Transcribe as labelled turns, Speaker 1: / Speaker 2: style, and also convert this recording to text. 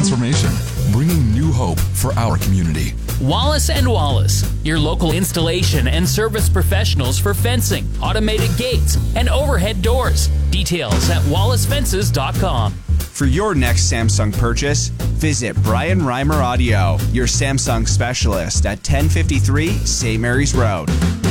Speaker 1: transformation, bringing new hope for our community.
Speaker 2: Wallace & Wallace, your local installation and service professionals for fencing, automated gates, and overhead doors. Details at wallacefences.com.
Speaker 3: For your next Samsung purchase, visit Brian Reimer Audio, your Samsung specialist at 1053 St. Mary's Road.